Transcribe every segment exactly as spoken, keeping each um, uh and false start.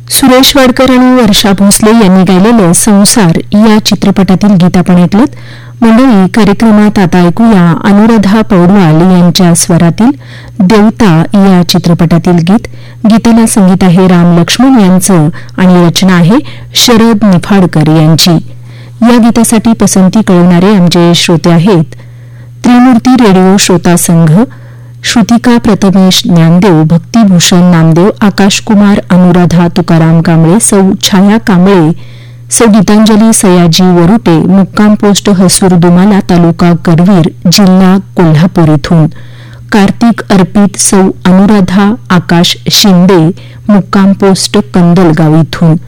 सुरेश वाडकर आणि वर्षा भोसले यांनी गायलेलं संसार या चित्रपटातील गीत आपण ऐकलं. मंडळी, कार्यक्रमात आता ऐकूया अनुराधा पौडवाल यांच्या स्वरातील देवता या चित्रपटातील गीत. गीतेला संगीत आहे राम लक्ष्मण यांचं आणि रचना आहे शरद निफाडकर यांची. या गीतासाठी पसंती कळवणारे आमचे श्रोते आहेत त्रिमूर्ती रेडिओ श्रोता संघ, श्रुतिका प्रथमेश ज्ञानदेव, भक्तिभूषण नामदेव, आकाश कुमार, अनुराधा तुकाराम कांबळे, सौ छाया कांबळे, सौ गीतांजली सयाजी वरुटे, मुक्काम पोस्ट हसूर दुमाला, तालुका करवीर, जिल्हा कोल्हापूर इथून. कार्तिक अर्पित, सौ अनुराधा आकाश शिंदे, मुक्काम पोस्ट कंदलगाव इथून.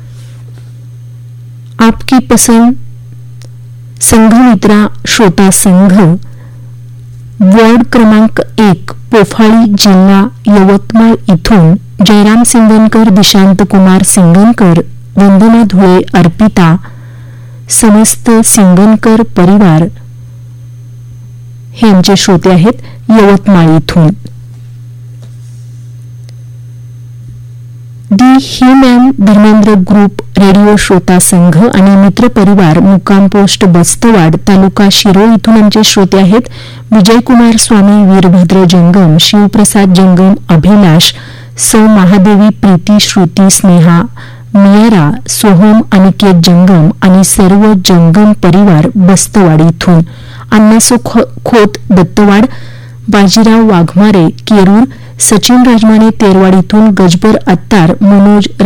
आपकी पसंद संघमित्रा श्रोता संघ, वॉर्ड क्रमांक एक, पोफाळी, जिल्हा यवतमाळ इथून जयराम सिंगनकर, दिशांत कुमार सिंगनकर, वंदना धुळे, अर्पिता, समस्त सिंगनकर परिवार हे आमचे श्रोते आहेत यवतमाळ इथून. दी ह्युमॅन धर्मेंद्र ग्रुप रेडिओ श्रोता संघ आणि मित्र परिवार, मुक्काम पोस्ट बस्तवाड, तालुका शिरोळ इथून आमचे श्रोते आहेत विजयकुमार स्वामी, वीरभद्र जंगम, शिवप्रसाद जंगम, अभिलाष, सौ महादेवी, प्रीती, श्रुती, स्नेहा, मियारा, सोहम, अनिकेत जंगम आणि सर्व जंगम परिवार बस्तवाड इथून. अण्णासो खोत दत्तवाड, बाजीराव वाघमारे केरूर, सचिन राजमाने तेरवाड इथून, गजबर अत्तार, मनोज